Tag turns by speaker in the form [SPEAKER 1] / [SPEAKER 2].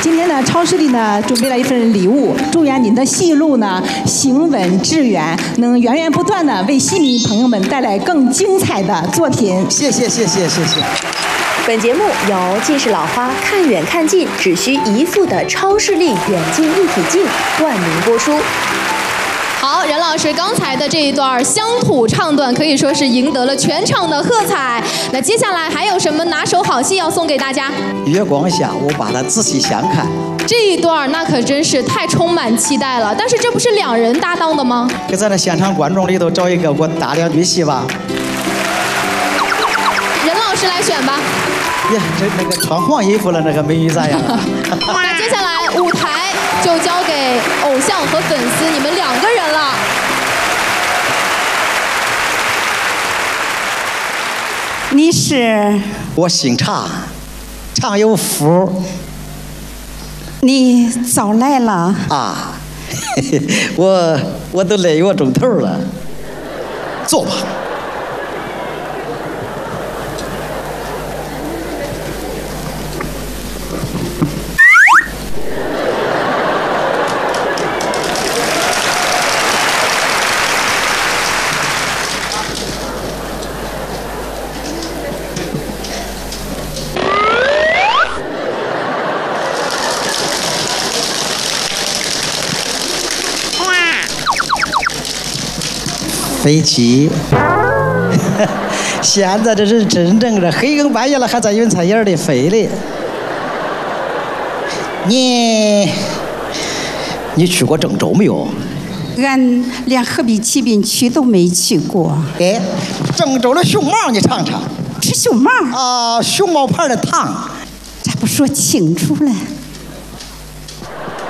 [SPEAKER 1] 今天呢，超市里呢准备了一份礼物，祝愿您的戏路呢行稳致远，能源源不断的为戏迷朋友们带来更精彩的作品。
[SPEAKER 2] 谢谢。
[SPEAKER 3] 本节目由近视老花看远看近只需一副的超视力远近一体镜冠名播出。
[SPEAKER 4] 好，任老师刚才的这一段乡土唱段可以说是赢得了全场的喝彩。那接下来还有什么拿手好戏要送给大家？
[SPEAKER 2] 月光下，我把它仔细详看。
[SPEAKER 4] 这一段那可真是太充满期待了。但是这不是两人搭档的吗？
[SPEAKER 2] 给咱的现场观众里头找一个给我搭两句戏吧。
[SPEAKER 4] 任老师来选吧。
[SPEAKER 2] 呀，那个穿黄衣服的那个美女咋样？
[SPEAKER 4] 那接下来舞台就交给偶像和粉丝你们两个人了。
[SPEAKER 1] 你是？
[SPEAKER 2] 我姓常，常有福。
[SPEAKER 1] 你早来了
[SPEAKER 2] 啊，我都累我钟头了，坐吧。飞机，现在这是真正的黑更半夜了，还在云彩眼里飞的。你去过郑州没有？
[SPEAKER 1] 俺连河北启宾区都没去过。
[SPEAKER 2] 哎，郑州的熊猫你尝尝。
[SPEAKER 1] 吃熊猫
[SPEAKER 2] 啊，熊猫牌的糖。
[SPEAKER 1] 咋不说清楚了？